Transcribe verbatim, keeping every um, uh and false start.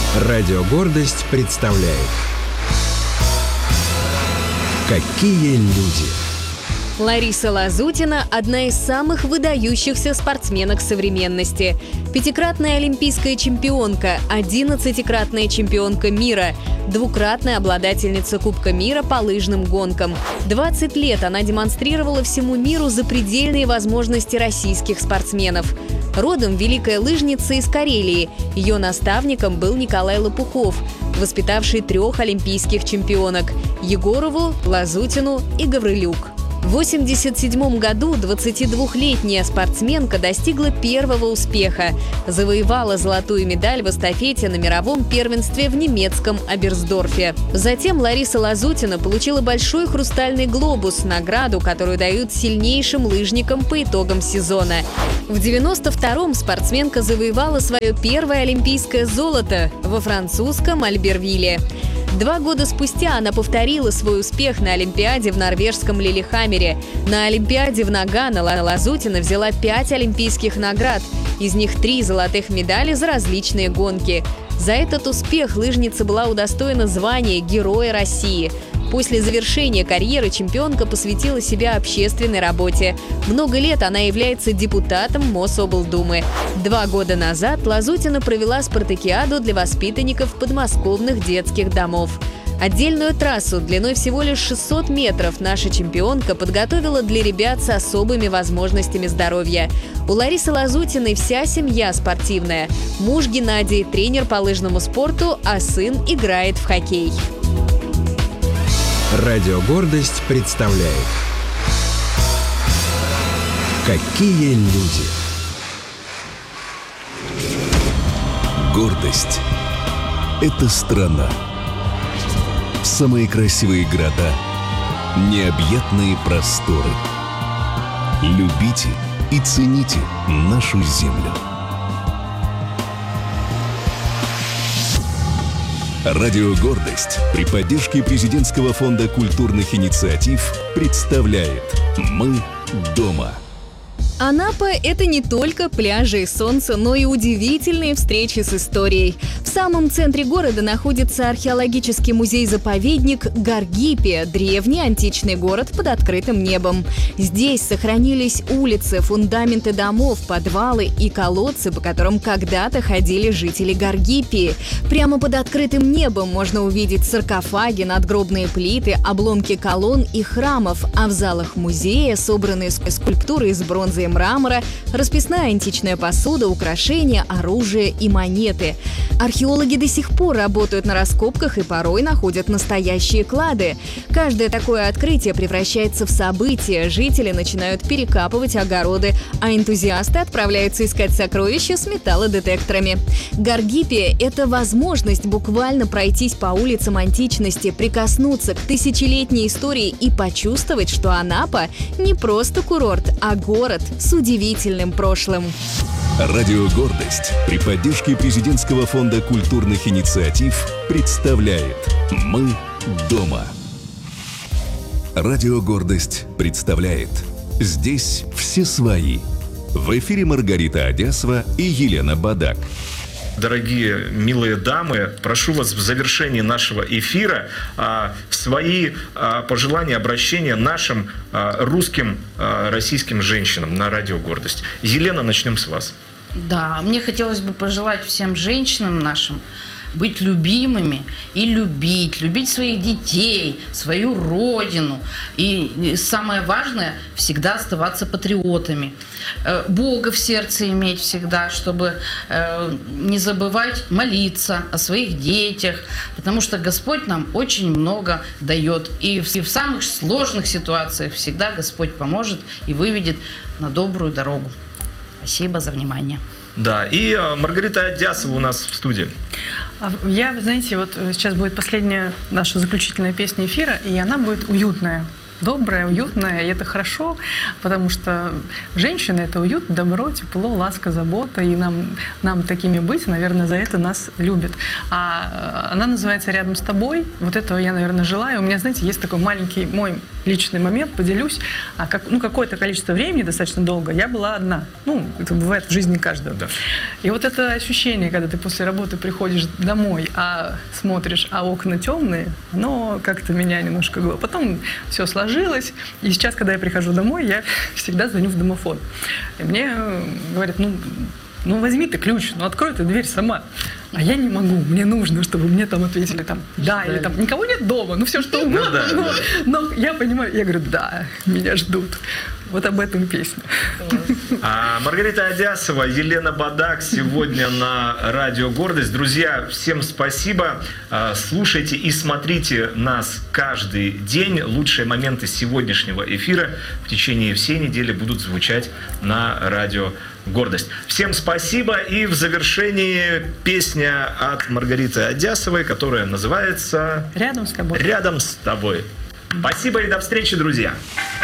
Радио «Гордость» представляет «Какие люди». Лариса Лазутина – одна из самых выдающихся спортсменок современности. Пятикратная олимпийская чемпионка, одиннадцатикратная чемпионка мира, двукратная обладательница Кубка мира по лыжным гонкам. двадцать лет она демонстрировала всему миру запредельные возможности российских спортсменов. Родом великая лыжница из Карелии. Ее наставником был Николай Лопухов, воспитавший трех олимпийских чемпионок – Егорову, Лазутину и Гаврилюк. В восемьдесят седьмом году двадцатидвухлетняя спортсменка достигла первого успеха. Завоевала золотую медаль в эстафете на мировом первенстве в немецком Аберсдорфе. Затем Лариса Лазутина получила большой хрустальный глобус, награду, которую дают сильнейшим лыжникам по итогам сезона. В девяносто втором спортсменка завоевала свое первое олимпийское золото во французском Альбервилле. Два года спустя она повторила свой успех на Олимпиаде в норвежском Лилихаммере. На Олимпиаде в Нагано Лазутина взяла пять олимпийских наград, из них три золотых медали за различные гонки. За этот успех лыжница была удостоена звания Героя России. После завершения карьеры чемпионка посвятила себя общественной работе. Много лет она является депутатом Мособлдумы. Два года назад Лазутина провела спартакиаду для воспитанников подмосковных детских домов. Отдельную трассу длиной всего лишь шестьсот метров наша чемпионка подготовила для ребят с особыми возможностями здоровья. У Ларисы Лазутиной вся семья спортивная. Муж Геннадий – тренер по лыжному спорту, а сын играет в хоккей. Радио «Гордость» представляет «Какие люди». Гордость – это страна. Самые красивые города, необъятные просторы. Любите и цените нашу землю. Радио «Гордость» при поддержке Президентского фонда культурных инициатив представляет «Мы дома». Анапа – это не только пляжи и солнце, но и удивительные встречи с историей. В самом центре города находится археологический музей-заповедник Гаргипия – древний античный город под открытым небом. Здесь сохранились улицы, фундаменты домов, подвалы и колодцы, по которым когда-то ходили жители Гаргипии. Прямо под открытым небом можно увидеть саркофаги, надгробные плиты, обломки колонн и храмов, а в залах музея собраны скульптуры из бронзы и мрамора, расписная античная посуда, украшения, оружие и монеты. Археологи до сих пор работают на раскопках и порой находят настоящие клады. Каждое такое открытие превращается в событие, жители начинают перекапывать огороды, а энтузиасты отправляются искать сокровища с металлодетекторами. Гаргипия – это возможность буквально пройтись по улицам античности, прикоснуться к тысячелетней истории и почувствовать, что Анапа не просто курорт, а город с удивительным прошлым. Радио «Гордость» при поддержке Президентского фонда культурных инициатив представляет «Мы дома». Радио «Гордость» представляет «Здесь все свои». В эфире Маргарита Одясова и Елена Бадак. Дорогие, милые дамы, прошу вас в завершении нашего эфира а, свои а, пожелания, обращения нашим а, русским, а, российским женщинам на Радио «Гордость». Елена, начнем с вас. Да, мне хотелось бы пожелать всем женщинам нашим быть любимыми и любить, любить своих детей, свою родину. И самое важное – всегда оставаться патриотами. Бога в сердце иметь всегда, чтобы не забывать молиться о своих детях, потому что Господь нам очень много дает. И в самых сложных ситуациях всегда Господь поможет и выведет на добрую дорогу. Спасибо за внимание. Да, и Маргарита Одясова у нас в студии. Я, вы знаете, вот сейчас будет последняя наша заключительная песня эфира, и она будет уютная. доброе, уютное, и это хорошо, потому что женщины — это уют, добро, тепло, ласка, забота, и нам, нам такими быть, наверное, за это нас любят. А она называется «Рядом с тобой». Вот этого я, наверное, желаю. У меня, знаете, есть такой маленький мой личный момент, поделюсь. А как, ну, какое-то количество времени, достаточно долго, я была одна. Ну, это бывает в жизни каждого. Да. И вот это ощущение, когда ты после работы приходишь домой, а смотришь, а окна темные, оно как-то меня немножко... Потом все сложилось, и сейчас, когда я прихожу домой, я всегда звоню в домофон. И мне говорят, ну, ну возьми ты ключ, ну открой ты дверь сама. А я не могу, мне нужно, чтобы мне там ответили там да, или там никого нет дома, ну все что угодно, ну, да, но, да. но я понимаю, я говорю, да, меня ждут. Вот об этом песня. А, Маргарита Адясова, Елена Бадак сегодня на Радио Гордость. Друзья, всем спасибо. Слушайте и смотрите нас каждый день. Лучшие моменты сегодняшнего эфира в течение всей недели будут звучать на Радио Гордость. Всем спасибо. И в завершении песня от Маргариты Адясовой, которая называется «Рядом с тобой». «Рядом с тобой». Спасибо и до встречи, друзья.